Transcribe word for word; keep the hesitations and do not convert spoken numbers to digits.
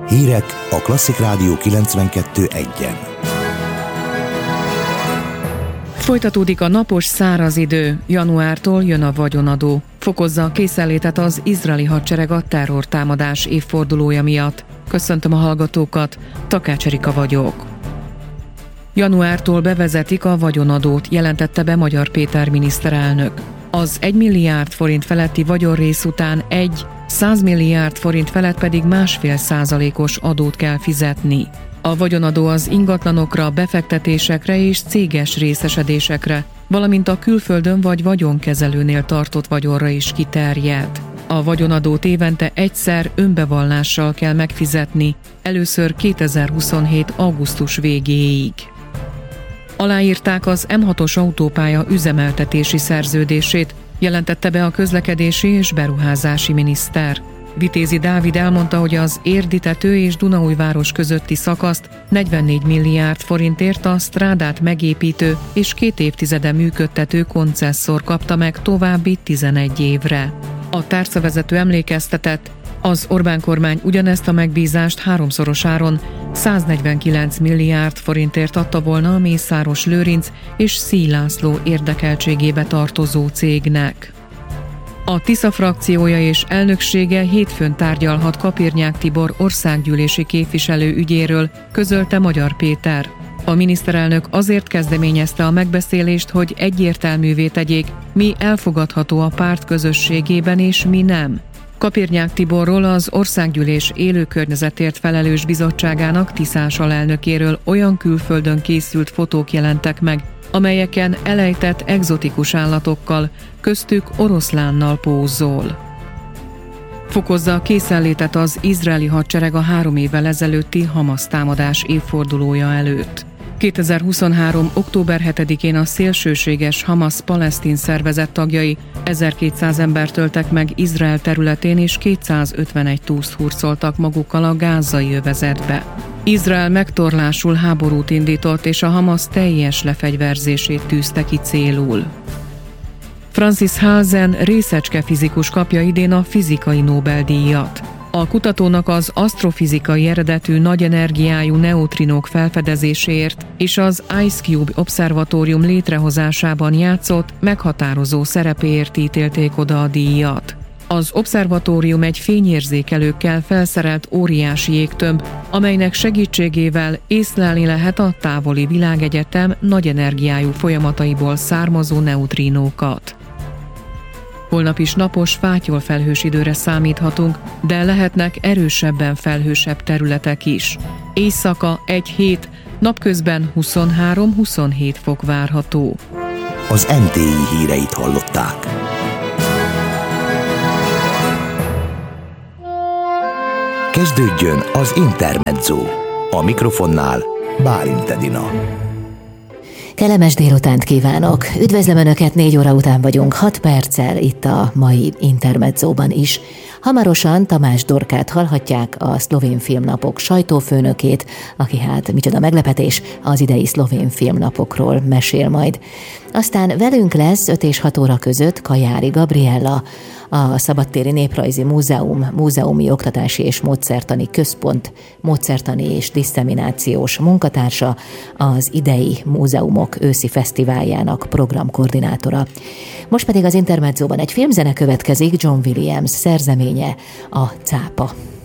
Hírek a Klasszik Rádió kilencvenkettő egyen. Folytatódik a napos, száraz idő. Januártól jön a vagyonadó. Fokozza a készenlétet az izraeli hadsereg a terrortámadás évfordulója miatt. Köszöntöm a hallgatókat, Takács Erika vagyok. Januártól bevezetik a vagyonadót, jelentette be Magyar Péter miniszterelnök. Az egy milliárd forint feletti vagyonrész után egy, száz milliárd forint felett pedig másfél százalékos adót kell fizetni. A vagyonadó az ingatlanokra, befektetésekre és céges részesedésekre, valamint a külföldön vagy vagyonkezelőnél tartott vagyonra is kiterjed. A vagyonadót évente egyszer önbevallással kell megfizetni, először kétezer-huszonhét. augusztus végéig. Aláírták az em hatos autópálya üzemeltetési szerződését, jelentette be a közlekedési és beruházási miniszter. Vitézi Dávid elmondta, hogy az Érdi-tető és Dunaújváros közötti szakaszt negyvennégy milliárd forintért a strádát megépítő és két évtizede működtető koncesszor kapta meg további tizenegy évre. A tárcavezető emlékeztetett, az Orbán kormány ugyanezt a megbízást háromszorosáron száznegyvenkilenc milliárd forintért adta volna a Mészáros Lőrinc és Szíj László érdekeltségébe tartozó cégnek. A Tisza frakciója és elnöksége hétfőn tárgyalhat Kapirnyák Tibor országgyűlési képviselő ügyéről, közölte Magyar Péter. A miniszterelnök azért kezdeményezte a megbeszélést, hogy egyértelművé tegyék, mi elfogadható a párt közösségében és mi nem. Kapirnyák Tiborról, az Országgyűlés élő környezetért felelős bizottságának tiszás alelnökéről olyan külföldön készült fotók jelentek meg, amelyeken elejtett egzotikus állatokkal, köztük oroszlánnal pózol. Fokozza a készenlétet az izraeli hadsereg a három évvel ezelőtti Hamasz támadás évfordulója előtt. kétezer-huszonhárom. október hetedikén a szélsőséges Hamasz palesztin szervezet tagjai ezerkétszáz embert öltek meg Izrael területén és kétszázötvenegy túszt hurcoltak magukkal a gázai övezetbe. Izrael megtorlásul háborút indított, és a Hamasz teljes lefegyverzését tűzte ki célul. Francis Halsen részecskefizikus kapja idén a fizikai Nobel-díjat. A kutatónak az asztrofizikai eredetű nagy energiájú neutrinók felfedezéséért és az Ice Cube Obszervatórium létrehozásában játszott meghatározó szerepéért ítélték oda a díjat. Az obszervatórium egy fényérzékelőkkel felszerelt óriási jégtömb, amelynek segítségével észlelni lehet a távoli világegyetem nagy energiájú folyamataiból származó neutrinókat. Holnap is napos, fátyol felhős időre számíthatunk, de lehetnek erősebben felhősebb területek is. Éjszaka egy-hét, napközben huszonhárom-huszonhét fok várható. Az em té i híreit hallották. Kezdődjön az Intermezzo. A mikrofonnál Bálint Edina. Kellemes délutánt kívánok! Üdvözlöm Önöket, négy óra után vagyunk, hat perccel itt a mai Intermezzóban is. Hamarosan Tamás Dorkát hallhatják, a Szlovén Filmnapok sajtófőnökét, aki hát micsoda meglepetés, az idei Szlovén Filmnapokról mesél majd. Aztán velünk lesz öt és hat óra között Kajári Gabriella, a Szabadtéri Néprajzi Múzeum Múzeumi Oktatási és Módszertani Központ módszertani és disszeminációs munkatársa, az idei múzeumok őszi fesztiváljának programkoordinátora. Most pedig az Intermezzóban egy filmzene következik, John Williams szerzeménye, a Cápa.